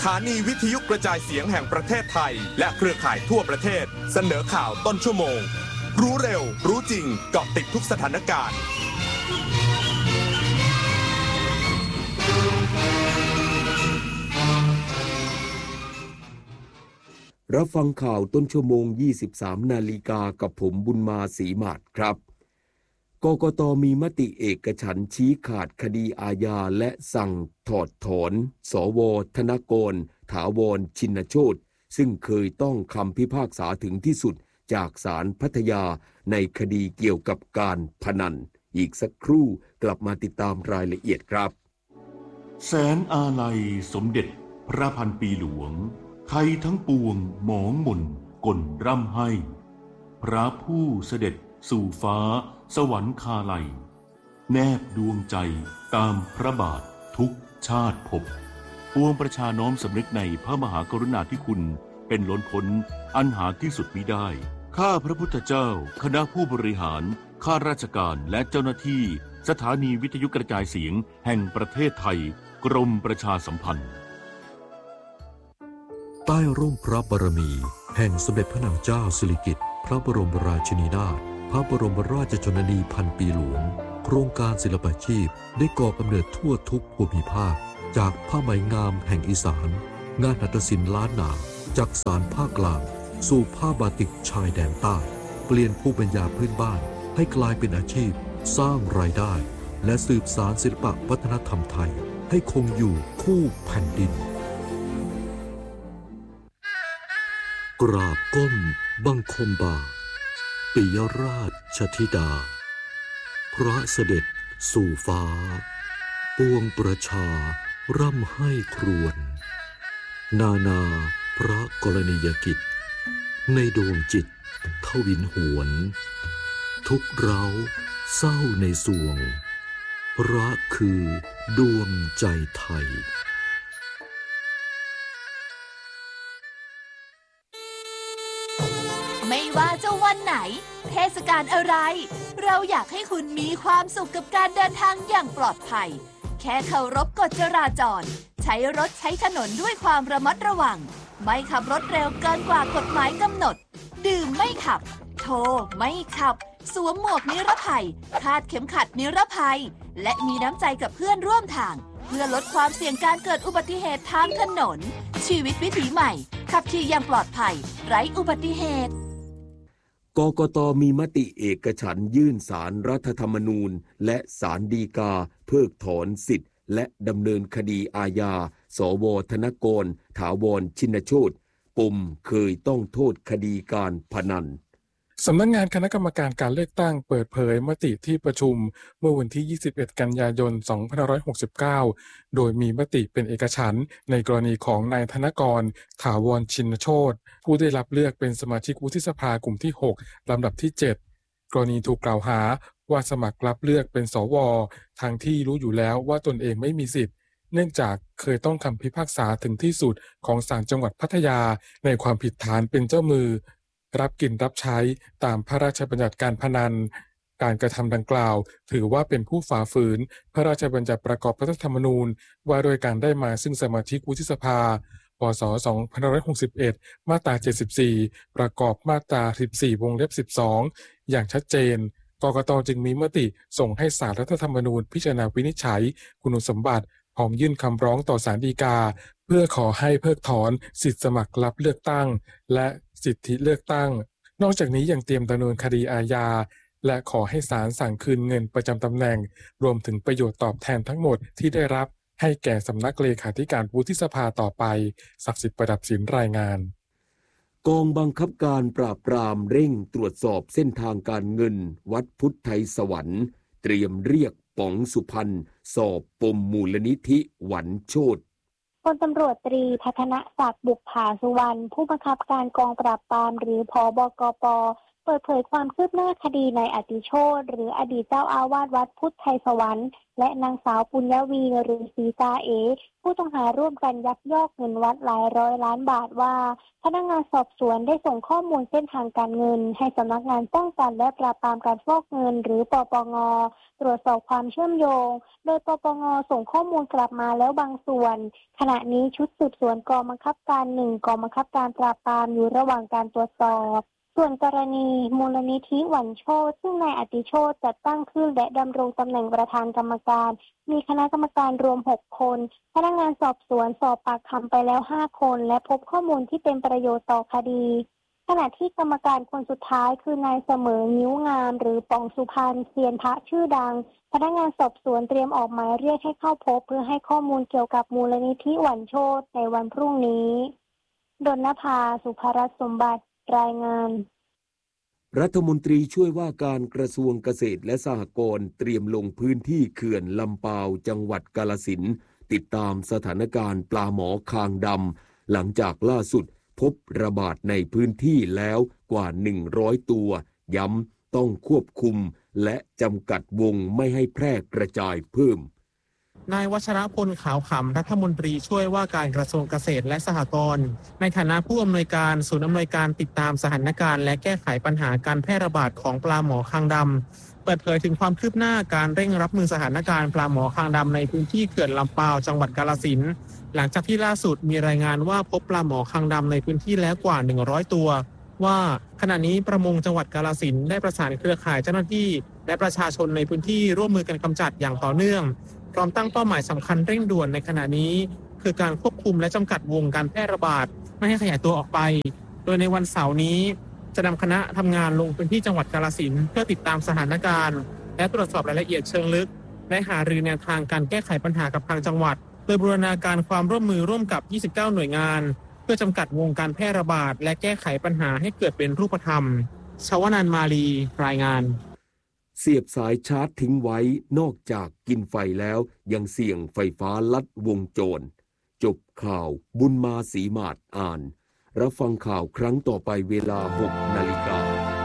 ถานีวิทยุกระจายเสียงแห่งประเทศไทยและเครือข่ายทั่วประเทศเสนอข่าวต้นชั่วโมงรู้เร็วรู้จริงเกาะติดทุกสถานการณ์รับฟังข่าวต้นชั่วโมง 23 นาฬิกากับผมบุญมาศรีมาศครับกกต.มีมติเอกฉันท์ชี้ขาดคดีอาญาและสั่งถอดถอนสว.ธนกร ถาวรชินโชติซึ่งเคยต้องคำพิพากษาถึงที่สุดจากศาลพัทยาในคดีเกี่ยวกับการพนันอีกสักครู่กลับมาติดตามรายละเอียดครับแสนอาลัยสมเด็จพระพันปีหลวงไทยทั้งปวงหมองหม่นก่นร่ำให้พระผู้เสด็จสู่ฟ้าสวรรคาลัยแนบดวงใจตามพระบาททุกชาติภพปวงประชาน้อมสำนึกในพระมหากรุณาธิคุณเป็นล้นพ้นอันหาที่สุดมิได้ข้าพระพุทธเจ้าคณะผู้บริหารข้าราชการและเจ้าหน้าที่สถานีวิทยุกระจายเสียงแห่งประเทศไทยกรมประชาสัมพันธ์ใต้ร่มพระบารมีแห่งสมเด็จพระนางเจ้าสิริกิติ์พระบรมราชินีนาถพระบรมราชชนนีพันปีหลวงโครงการศิลปาชีพได้ก่อกำเนิดทั่วทุกภูมิภาคจากผ้าไหมงามแห่งอีสานงานหัตถศิลป์ล้านนาจากสานภาคกลางสู่ผ้าบาติกชายแดนใต้เปลี่ยนภูมิปัญญาพื้นบ้านให้กลายเป็นอาชีพสร้างรายได้และสืบสานศิลปวัฒนธรรมไทยให้คงอยู่คู่แผ่นดินกราบก้มบังคมบาทปิยราชธิดาพระเสด็จสู่ฟ้าปวงประชาร่ำให้ครวญนาพระกรณียกิจในดวงจิตทวินหวนทุกเร้าเศร้าในสวงพระคือดวงใจไทยไม่ว่าจะวันไหนเทศกาลอะไรเราอยากให้คุณมีความสุขกับการเดินทางอย่างปลอดภัยแค่เคารพกฎจราจรใช้รถใช้ถนนด้วยความระมัดระวังไม่ขับรถเร็วเกินกว่ากฎหมายกำหนดดื่มไม่ขับโทรไม่ขับสวมหมวกนิรภัยคาดเข็มขัดนิรภัยและมีน้ำใจกับเพื่อนร่วมทางเพื่อลดความเสี่ยงการเกิดอุบัติเหตุทางถนนชีวิตวิถีใหม่ขับขี่อย่างปลอดภัยไร้อุบัติเหตุกกต.มีมติเอกฉันท์ยื่นศาลรัฐธรรมนูญและศาลฎีกาเพิกถอนสิทธิ์และดำเนินคดีอาญาสว.ธนกร ถาวรชินโชติปมเคยต้องโทษคดีการพนันสำนักงานคณะกรรมการการเลือกตั้งเปิดเผยมติที่ประชุมเมื่อวันที่ 21 กันยายน 2569 โดยมีมติเป็นเอกฉันท์ในกรณีของนายธนกร ถาวรชินโชติผู้ได้รับเลือกเป็นสมาชิกวุฒิสภากลุ่มที่ 6 ลำดับที่ 7 กรณีถูกกล่าวหาว่าสมัครรับเลือกเป็นสว.ทางที่รู้อยู่แล้วว่าตนเองไม่มีสิทธิ์เนื่องจากเคยต้องคำพิพากษาถึงที่สุดของศาลจังหวัดพัทยาในความผิดฐานเป็นเจ้ามือรับกินรับใช้ตามพระราชบัญญัติการพนันการกระทำดังกล่าวถือว่าเป็นผู้ฝ่าฝืนพระราชบัญญัติประกอบรัฐธรรมนูญว่าโดยการได้มาซึ่งสมาชิกวุฒิสภาพ.ศ. 2561 มาตรา 74 ประกอบมาตรา 14 วงเล็บ 12 อย่างชัดเจนกกต.จึงมีมติส่งให้ศาลรัฐธรรมนูญพิจารณาวินิจฉัยคุณสมบัติพร้อมยื่นคำร้องต่อศาลฎีกาเพื่อขอให้เพิกถอนสิทธิสมัครรับเลือกตั้งและสิทธิเลือกตั้งนอกจากนี้ยังเตรียมดำเนินคดีอาญาและขอให้ศาลสั่งคืนเงินประจำตำแหน่งรวมถึงประโยชน์ตอบแทนทั้งหมดที่ได้รับให้แก่สำนักเลขาธิการวุฒิสภาต่อไปศักดิ์สิทธิ์ประดับศิลป์รายงานกองบังคับการปราบปรามเร่งตรวจสอบเส้นทางการเงินวัดพุทธไทยสวรรค์เตรียมเรียกป๋องสุพรรณสอบปมมูลนิธิหวันโชติพลตำรวจตรีพัฒนศักดิ์บุปผาสุวรรณผู้บังคับการกองปราบปรามหรือผบกปเปิดเผยความคืบหน้าคดีนายอติโชติหรืออดีตเจ้าอาวาสวัดพุทธไทยสวรรค์และนางสาวปุญญวีหรือศรีตาเอผู้ต้องหาร่วมกันยักยอกเงินวัดหลายร้อยล้านบาทว่าพนักงานสอบสวนได้ส่งข้อมูลเส้นทางการเงินให้สำนักงานป้องกันและปราบปรามการฟอกเงินหรือปปง.ตรวจสอบความเชื่อมโยงโดยปปง.ส่งข้อมูลกลับมาแล้วบางส่วนขณะนี้ชุดสืบสวนกองบังคับการ1กองบังคับการปราบปรามอยู่ระหว่างการตรวจสอบส่วนกรณีมูลนิธิหวันโชติซึ่งนายอติโชติจัดตั้งขึ้นและดำรงตำแหน่งประธานกรรมการมีคณะกรรมการรวม6คนพนักงานสอบสวนสอบปากคำไปแล้ว5คนและพบข้อมูลที่เป็นประโยชน์ต่อคดีขณะที่กรรมการคนสุดท้ายคือนายเสมอนิ้วงามหรือป่องสุพรรณเซียนพระชื่อดังพนักงานสอบสวนเตรียมออกหมายเรียกให้เข้าพบเพื่อให้ข้อมูลเกี่ยวกับมูลนิธิหวันโชติในวันพรุ่งนี้ดลนภา สุภรัตน์สมบัติรายงานรัฐมนตรีช่วยว่าการกระทรวงเกษตรและสหกรณ์เตรียมลงพื้นที่เขื่อนลำปาวจังหวัดกาฬสินธุ์ติดตามสถานการณ์ปลาหมอคางดำหลังจากล่าสุดพบระบาดในพื้นที่แล้วกว่า100ตัวย้ำต้องควบคุมและจำกัดวงไม่ให้แพร่กระจายเพิ่มนายวัชรพลขาวขำรัฐมนตรีช่วยว่าการกระทรวงเกษตรและสหกรณ์ในฐานะผู้อำนวยการศูนย์อำนวยการติดตามสถานการณ์และแก้ไขปัญหาการแพร่ระบาดของปลาหมอคางดำเปิดเผยถึงความคืบหน้าการเร่งรับมือสถานการณ์ปลาหมอคางดำในพื้นที่เขื่อนลำปาวจังหวัดกาฬสินธุ์หลังจากที่ล่าสุดมีรายงานว่าพบปลาหมอคางดำในพื้นที่แล้วกว่า100ตัวว่าขณะนี้ประมงจังหวัดกาฬสินธุ์ได้ประสานเครือข่ายเจ้าหน้าที่และประชาชนในพื้นที่ร่วมมือกันกำจัดอย่างต่อเนื่องพร้อมตั้งเป้าหมายสำคัญเร่งด่วนในขณะนี้คือการควบคุมและจำกัดวงการแพร่ระบาดไม่ให้ขยายตัวออกไปโดยในวันเสาร์นี้จะนำคณะทำงานลงพื้นที่จังหวัดกาฬสินธุ์เพื่อติดตามสถานการณ์และตรวจสอบรายละเอียดเชิงลึกและหารือแนวทางการแก้ไขปัญหากับทางจังหวัดโดยบูรณาการความร่วมมือร่วมกับ29หน่วยงานเพื่อจำกัดวงการแพร่ระบาดและแก้ไขปัญหาให้เกิดเป็นรูปธรรมชวนันท์มาลีรายงานเสียบสายชาร์จทิ้งไว้นอกจากกินไฟแล้วยังเสี่ยงไฟฟ้าลัดวงจรจบข่าวบุญมาศรีมาศอ่านรับฟังข่าวครั้งต่อไปเวลา 6 นาฬิกา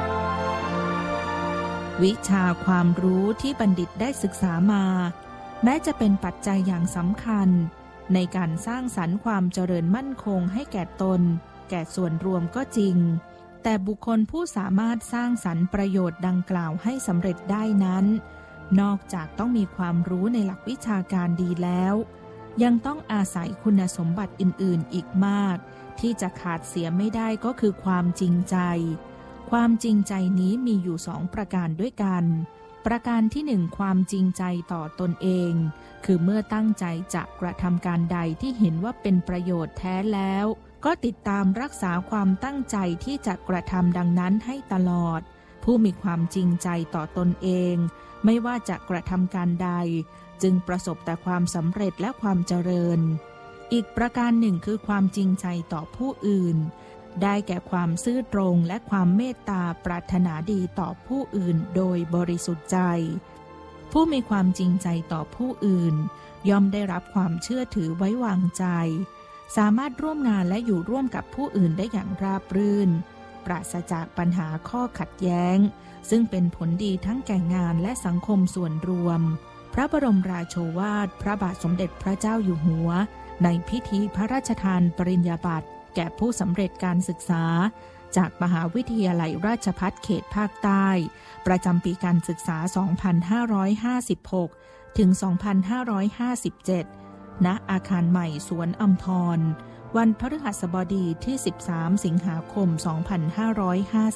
วิชาความรู้ที่บัณฑิตได้ศึกษามาแม้จะเป็นปัจจัยอย่างสำคัญในการสร้างสรรค์ความเจริญมั่นคงให้แก่ตนแก่ส่วนรวมก็จริงแต่บุคคลผู้สามารถสร้างสรรค์ประโยชน์ดังกล่าวให้สำเร็จได้นั้นนอกจากต้องมีความรู้ในหลักวิชาการดีแล้วยังต้องอาศัยคุณสมบัติอื่นๆอีกมากที่จะขาดเสียไม่ได้ก็คือความจริงใจความจริงใจนี้มีอยู่2ประการด้วยกันประการที่1ความจริงใจต่อตนเองคือเมื่อตั้งใจจะกระทำการใดที่เห็นว่าเป็นประโยชน์แท้แล้วก็ติดตามรักษาความตั้งใจที่จะกระทำดังนั้นให้ตลอดผู้มีความจริงใจต่อตนเองไม่ว่าจะกระทำการใดจึงประสบแต่ความสำเร็จและความเจริญอีกประการหนึ่งคือความจริงใจต่อผู้อื่นได้แก่ความซื่อตรงและความเมตตาปรารถนาดีต่อผู้อื่นโดยบริสุทธิ์ใจผู้มีความจริงใจต่อผู้อื่นย่อมได้รับความเชื่อถือไว้วางใจสามารถร่วมงานและอยู่ร่วมกับผู้อื่นได้อย่างราบรื่นปราศจากปัญหาข้อขัดแย้งซึ่งเป็นผลดีทั้งแก่งานและสังคมส่วนรวมพระบรมราโชวาทพระบาทสมเด็จพระเจ้าอยู่หัวในพิธีพระราชทานปริญญาบัตรแก่ผู้สำเร็จการศึกษาจากมหาวิทยาลัยราชภัฏเขตภาคใต้ประจำปีการศึกษา 2556 ถึง 2557 ณ อาคารใหม่สวนอัมพรวันพฤหัสบดีที่ 13 สิงหาคม 2557